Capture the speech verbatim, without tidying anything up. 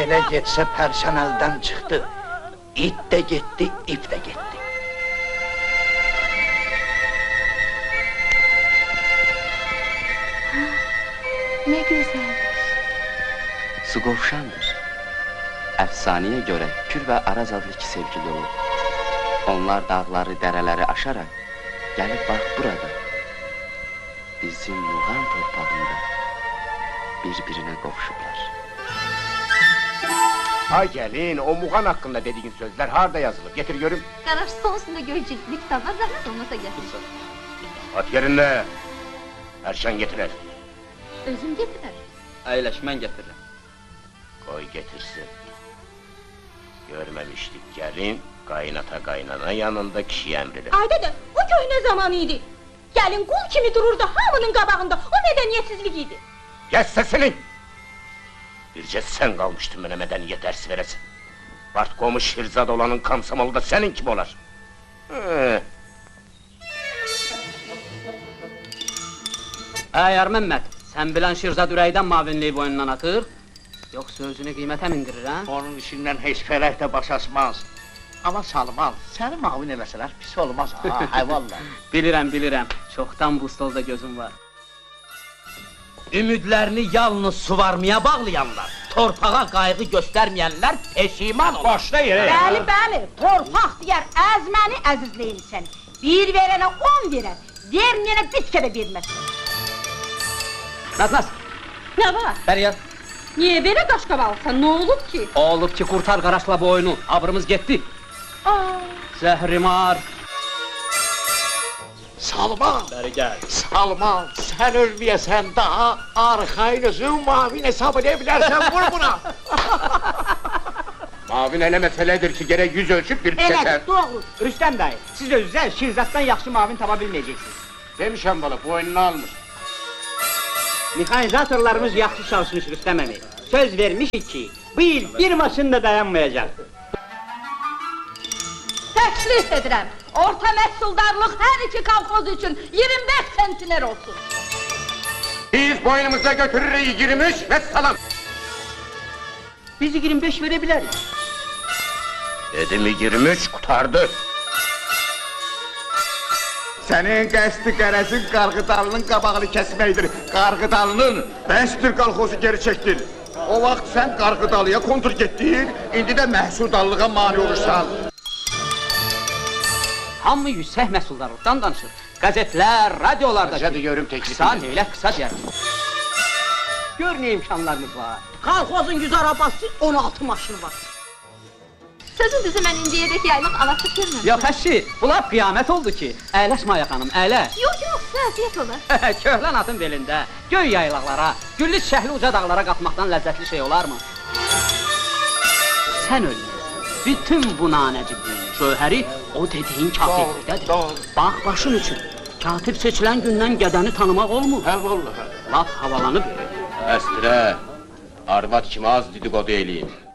Belə getsə Pərşan əldən çıxdı. İt də getdi, ip də getdi. Ne güzeldir. Su qovşandır. Əfsanəyə görə Kür və Araz adlı iki sevgili olur. Onlar dağları, dərələri aşaraq gəlib bax burada. Bizim Muğan torpağında bir-birinə qovuşublar. Ay gelin, o Muğan hakkında dediğin sözler harda yazılır? Getir görüm. Qaraj sonusunda göycükli kitablar zəhmət olmasa gətir. At yerinde. Erşen getirer. Özüm getirərəm. Əyləş, mən gətirirəm. Koy getirsin. Görmemiştik gelin, kaynata kaynana yanında kişi emridir. Ay dede, o köy ne zamanıydı? Gelin kul kimi dururdu hamının qabağında, o medeniyetsizlik idi. Kes sesini! Birce sen kalmıştın bana medeniyet dersi veresin. Bart komuş Şirzad olanın kamsamalı da senin kim olar? Ee. Əgər Məmməd, sən bilən Şirzad ürəkdən mavinliyi boynundan atır, yoxsa özünü qiymətə mindirir, hə? Onun işindən heç fələk də baş açmaz. Ama Salman, səni mavin eləsələr pis olmaz ha, hay valla. Bilirəm, bilirəm, çoxdan bu stolda gözüm var. Ümidlərini yalnız suvarmaya bağlayanlar, torpağa qayğı göstərməyənlər peşiman olur. Başda yerə. Bəli, bəli, torpaq deyər, əzməni əzizləyin səni. Bir verənə on verər, verməyənə bitsə də verməz. Naz, Naz, Ne var? bəri yaz. Niye belə qaşqabalsan, ne olub ki? Olub ki, qurtar Qaraşla bu oyunu, abrımız getdi. Aa, Zəhrimar. Salman, Bəri gəl. Salman, sen ölmeyesen daha arxayınızı mavin hesab edebilirsen vur buna. Mavin elə meseledir ki gerek yüz ölçüp bir çeker. evet, doğru. Rüstem dayı, siz özünüzə Şirzatdan yaxşı mavin tapa bilməyəcəksiniz. Demişəm bana boynunu almış. Mexanizatorlarımız yaxşı çalışmış Rüstem əmi. Söz vermişik ki, bu il bir maşın da dayanmayacaq. Təklif edirəm, orta məhsuldarlıq hər iki kolxoz üçün iyirmi beş sentiner olsun. Biz boynumuza götürürük yirmi üç ve salam. Biz iyirmi beş verebiliriz. Dedim yirmi üç kurtardı. Senin qəsdi qərəzin Qarğıdalının qabağını kəsməkdir. Qarğıdalının Bəstir qalxozu geri çəkdir. O vaxt sən Qarğıdalıya kontur getdin, indi də məhsuldallığa mani olursan. Hamı yüksək məhsuldarlıqdan danışır. Qəzetlər, radiolarda... Hadi görüm teklifini. Qısa, neylək qısa deyərəm. Gör ne imkanlarımız var. Kolxozun yüz arabası, on altı maşını var. Sözün düzü mən indiyədək yaylıq alası görməmişim. Yox, əşi, bu laf qiyamət oldu ki. Əyləş Maya xanım, əyləş. Yox, yox, vəziyyət olar. Köhlən atın belində, göy yaylaqlara, güllü çiçəkli uca dağlara qatmaqdan ləzzətli şey olarmı? Sən ölməyəsən, bütün bu nanəcibliyin şöhəri o dediyin katiblikdədir. Bax, başın üçün, katib seçilən gündən qədəni tanımaq olmur. Hə vallahi. Laf havalanıb. Əstirə, arvad kimi az dedikodu eləyim.